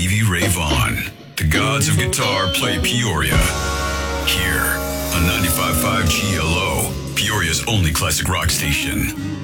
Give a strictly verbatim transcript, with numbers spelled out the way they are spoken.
Stevie Ray Vaughan. The gods of guitar play Peoria. Here on ninety-five point five G L O, Peoria's only classic rock station.